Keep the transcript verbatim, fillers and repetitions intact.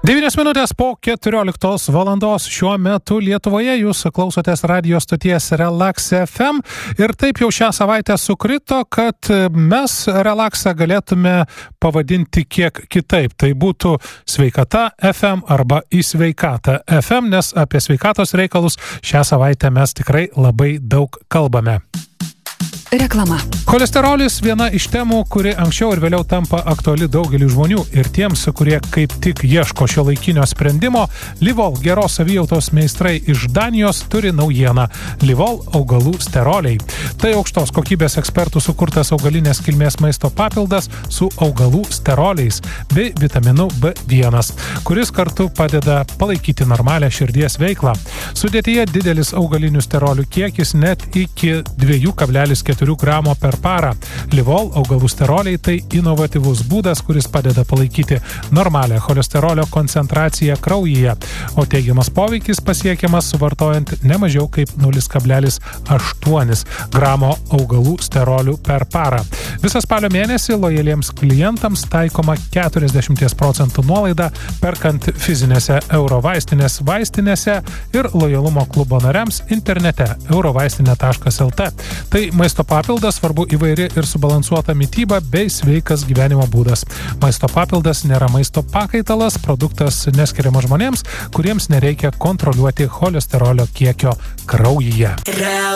devynios minutės po keturioliktos valandos šiuo metu Lietuvoje jūs klausotės radio stoties Relax F M ir taip jau šią savaitę sukrito, kad mes Relaxą galėtume pavadinti kiek kitaip. Tai būtų Sveikata F M arba Į sveikatą F M, nes apie sveikatos reikalus šią savaitę mes tikrai labai daug kalbame. Reklama. Cholesterolis viena iš temų, kuri anksčiau ir vėliau tampa aktuali daugeliu žmonių ir tiems, kurie kaip tik ieško šio laikinio sprendimo. Livol geros savijautos meistrai iš Danijos turi naujieną. Livol augalų steroliai. Tai aukštos kokybės ekspertų sukurtas augalinės kilmės maisto papildas su augalų steroliais bei vitaminu B vienas, kuris kartu padeda palaikyti normalią širdies veiklą. Sudėtyje didelis augalinių sterolių kiekis net iki dviejų kablelis keturių gramo per parą. Livol augalų steroliai tai inovatyvus būdas, kuris padeda palaikyti normalią cholesterolio koncentraciją kraujyje, o teigiamas poveikis pasiekiamas suvartojant ne mažiau kaip nulis kablelis aštuoni gramo augalų sterolių per parą. Visą spalio mėnesį lojaliems klientams taikoma keturiasdešimt procentų nuolaida perkant fizinėse Eurovaistinės vaistinėse ir lojalumo klubo nariams internete eurovaistinė taškas el te. Tai maisto papildas, svarbu įvairi ir subalansuota mityba bei sveikas gyvenimo būdas. Maisto papildas nėra maisto pakaitalas, produktas neskiriamas žmonėms, kuriems nereikia kontroliuoti cholesterolio kiekio kraujyje.